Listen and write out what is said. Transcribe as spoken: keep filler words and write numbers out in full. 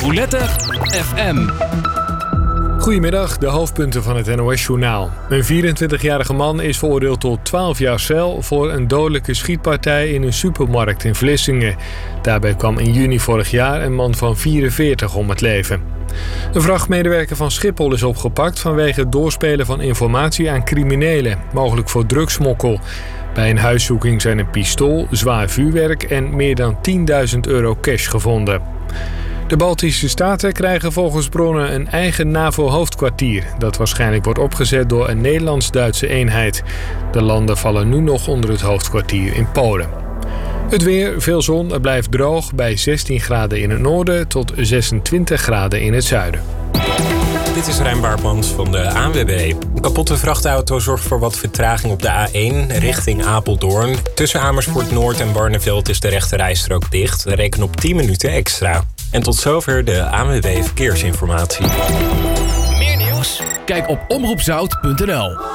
Boulette F M. Goedemiddag, de hoofdpunten van het N O S-journaal. Een vierentwintigjarige man is veroordeeld tot twaalf jaar cel voor een dodelijke schietpartij in een supermarkt in Vlissingen. Daarbij kwam in juni vorig jaar een man van vierenveertig om het leven. Een vrachtmedewerker van Schiphol is opgepakt vanwege het doorspelen van informatie aan criminelen, mogelijk voor drugsmokkel. Bij een huiszoeking zijn een pistool, zwaar vuurwerk en meer dan tienduizend euro cash gevonden. De Baltische Staten krijgen volgens bronnen een eigen NAVO-hoofdkwartier, dat waarschijnlijk wordt opgezet door een Nederlands-Duitse eenheid. De landen vallen nu nog onder het hoofdkwartier in Polen. Het weer, veel zon, het blijft droog bij zestien graden in het noorden tot zesentwintig graden in het zuiden. Dit is Rijn Baartmans van de A N W B. Een kapotte vrachtauto zorgt voor wat vertraging op de A één richting Apeldoorn. Tussen Amersfoort Noord en Barneveld is de rechte rijstrook dicht. Reken op tien minuten extra. En tot zover de A N W B Verkeersinformatie. Meer nieuws? Kijk op omroep zout punt n l.